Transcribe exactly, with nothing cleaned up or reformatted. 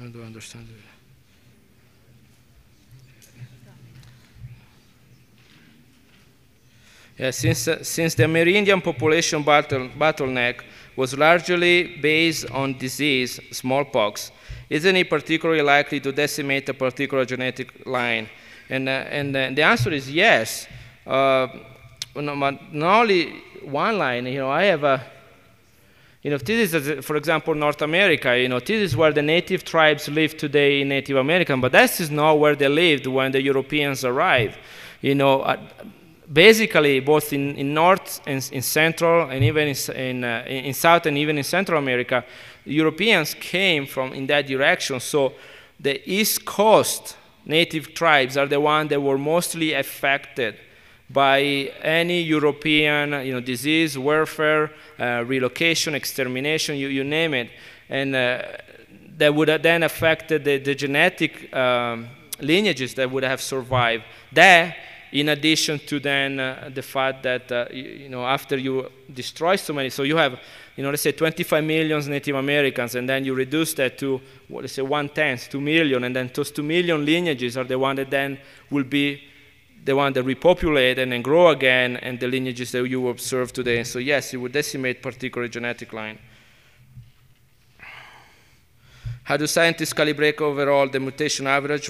How do I understand it? Yeah, since, uh, since the Amerindian population battle, bottleneck was largely based on disease, smallpox, isn't it particularly likely to decimate a particular genetic line? And, uh, and uh, the answer is yes. Uh, not only one line, you know, I have a, you know, this is, for example, North America, you know, this is where the native tribes live today in Native American, but this is not where they lived when the Europeans arrived. You know, uh, basically, both in, in North and in Central, and even in, in, uh, in South and even in Central America, Europeans came from in that direction. So the East Coast native tribes are the ones that were mostly affected by any European, you know, disease, warfare, uh, relocation, extermination, you, you name it. And uh, that would have then affected the, the genetic um, lineages that would have survived. That, in addition to then uh, the fact that, uh, you, you know, after you destroy so many, so you have, you know, let's say twenty-five million Native Americans, and then you reduce that to, well, let's say one-tenth, two million, and then those two million lineages are the ones that then will be the one that repopulate and then grow again, and the lineages that you observe today. So yes, it would decimate particular genetic line. How do scientists calibrate overall the mutation average